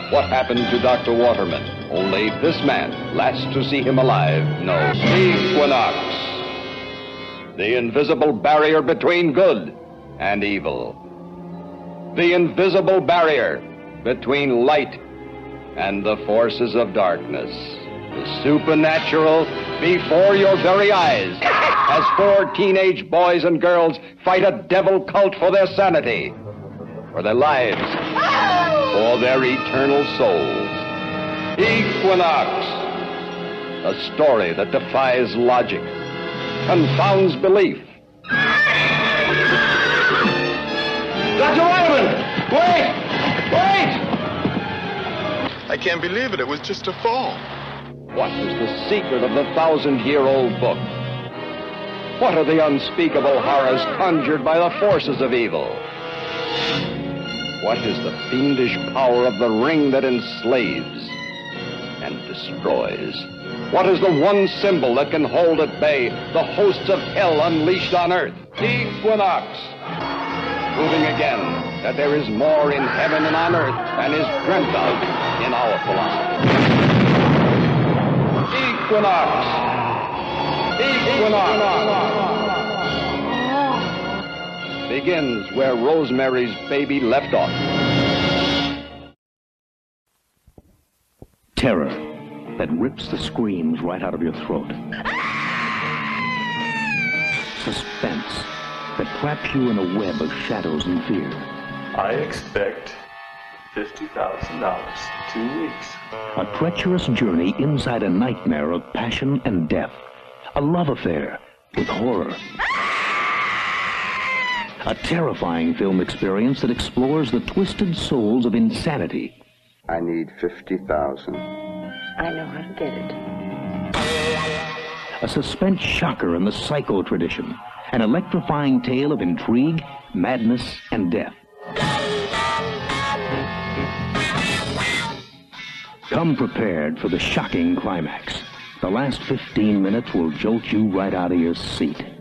What happened to Dr. Waterman? Only this man, last to see him alive, knows. Equinox. The invisible barrier between good and evil. The invisible barrier between light and the forces of darkness. The supernatural before your very eyes as 4 teenage boys and girls fight a devil cult for their sanity, for their lives, for their eternal souls. Equinox, a story that defies logic, confounds belief. Dr. Waterman! Wait! Wait! I can't believe it. It was just a fall. What is the secret of the 1,000-year-old book? What are the unspeakable horrors conjured by the forces of evil? What is the fiendish power of the ring that enslaves and destroys? What is the one symbol that can hold at bay the hosts of hell unleashed on earth? Equinox, proving again that there is more in heaven and on earth than is dreamt of in our philosophy. Equinox! Equinox! Begins where Rosemary's Baby left off. Terror that rips the screams right out of your throat. Suspense that traps you in a web of shadows and fear. I expect $50,000 in 2 weeks. A treacherous journey inside a nightmare of passion and death. A love affair with horror. A terrifying film experience that explores the twisted souls of insanity. I need 50,000. I know how to get it. A suspense shocker in the psycho tradition. An electrifying tale of intrigue, madness, and death. Come prepared for the shocking climax. The last 15 minutes will jolt you right out of your seat.